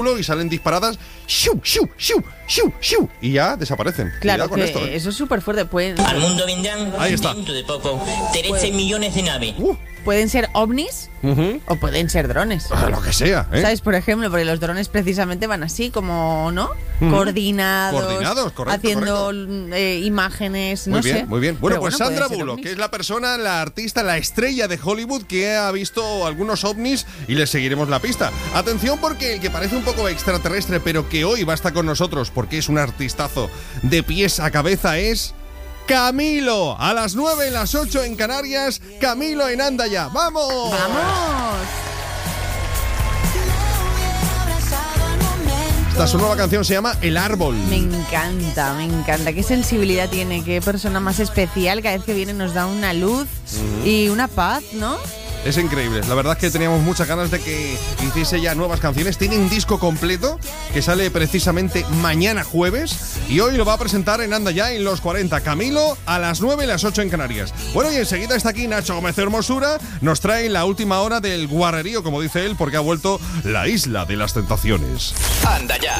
y salen disparadas, ¡shiu, shiu, shiu, shiu, shiu! Y ya desaparecen. Claro, con que esto, eso es súper fuerte. Al mundo vendrán Ahí está. dentro de poco 13 millones de naves. Pueden ser ovnis o pueden ser drones. Lo que sea, ¿eh? ¿Sabes? Por ejemplo, porque los drones precisamente van así, como, ¿no? Coordinados, correcto, haciendo imágenes, no sé. Muy bien. Bueno, Pero pues pueden Sandra ser Bullock, ovnis. que es la persona, la artista, la estrella de Hollywood que ha visto algunos ovnis y le seguiremos la pista. Atención, porque el que parece un poco extraterrestre, pero que hoy va a estar con nosotros porque es un artistazo de pies a cabeza, es Camilo. A las 9, las 8 en Canarias, Camilo en Anda Ya. ¡Vamos! ¡Vamos! Su nueva canción se llama El Árbol. Me encanta, me encanta. Qué sensibilidad tiene, qué persona más especial. Cada vez que viene nos da una luz y una paz, ¿no? Es increíble. La verdad es que teníamos muchas ganas de que hiciese ya nuevas canciones. Tiene un disco completo que sale precisamente mañana jueves y hoy lo va a presentar en Anda Ya en los 40. Camilo a las 9 y las 8 en Canarias. Bueno, y enseguida está aquí Nacho Gómez Hermosura. Nos trae la última hora del guarrerío, como dice él, porque ha vuelto la isla de las tentaciones. Anda Ya